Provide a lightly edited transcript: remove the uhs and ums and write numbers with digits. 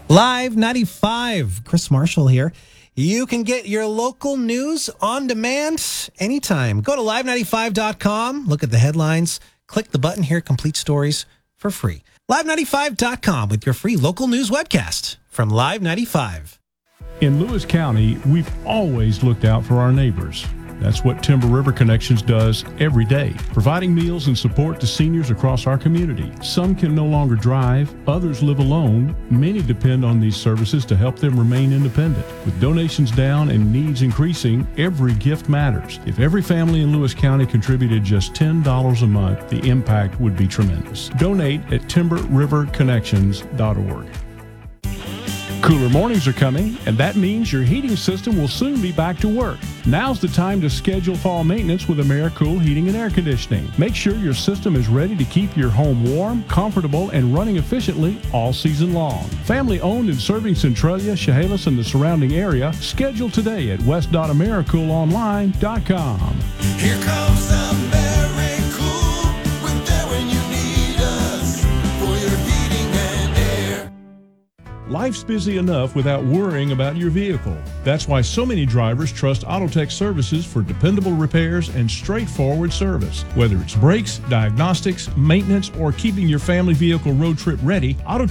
Live 95, Chris Marshall here. You can get your local news on demand anytime. Go to live95.com, look at the headlines, click the button here, complete stories for free. Live95.com with your free local news webcast from Live 95. In Lewis County, we've always looked out for our neighbors. That's what Timber River Connections does every day, providing meals and support to seniors across our community. Some can no longer drive, others live alone. Many depend on these services to help them remain independent. With donations down and needs increasing, every gift matters. If every family in Lewis County contributed just $10 a month, the impact would be tremendous. Donate at timberriverconnections.org. Cooler mornings are coming, and that means your heating system will soon be back to work. Now's the time to schedule fall maintenance with AmeriCool Heating and Air Conditioning. Make sure your system is ready to keep your home warm, comfortable, and running efficiently all season long. Family owned and serving Centralia, Chehalis, and the surrounding area. Schedule today at west.americoolonline.com. Here comes AmeriCool. We're there when you need us for your heating and air. Life's busy enough without worrying about your vehicle. That's why so many drivers trust Autotech Services for dependable repairs and straightforward service. Whether it's brakes, diagnostics, maintenance, or keeping your family vehicle road trip ready, Autotech